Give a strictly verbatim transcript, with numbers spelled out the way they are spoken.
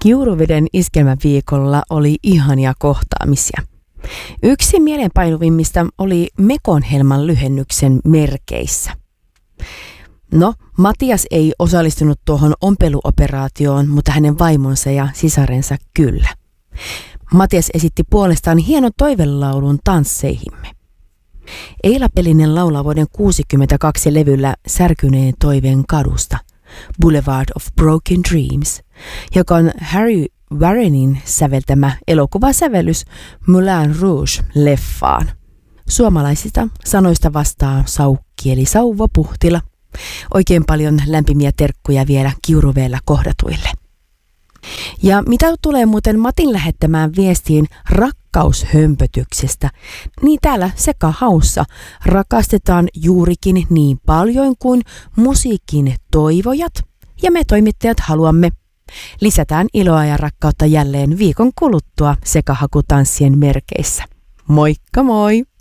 Kiuruveden iskelmäviikolla oli ihania kohtaamisia. Yksi mielenpainuvimmista oli Mekonhelman lyhennyksen merkeissä. No, Matias ei osallistunut tuohon ompeluoperaatioon, mutta hänen vaimonsa ja sisarensa kyllä. Matias esitti puolestaan hienon toivelaulun tansseihimme. Eila Pelinen laulaa vuoden kuusikymmentäkaksi levyllä Särkyneen toiveen kadusta, Boulevard of Broken Dreams, joka on Harry Warrenin säveltämä elokuvasävellys Moulin Rouge-leffaan. Suomalaisista sanoista vastaa Saukki eli Sauva Puhtila. Oikein paljon lämpimiä terkkuja vielä Kiuruvedellä kohdatuille. Ja mitä tulee muuten Matin lähettämään viestiin rakkaushömpötyksestä, niin täällä Sekahaussa rakastetaan juurikin niin paljon kuin musiikin toivojat ja me toimittajat haluamme. Lisätään iloa ja rakkautta jälleen viikon kuluttua sekahakutanssien merkeissä. Moikka moi!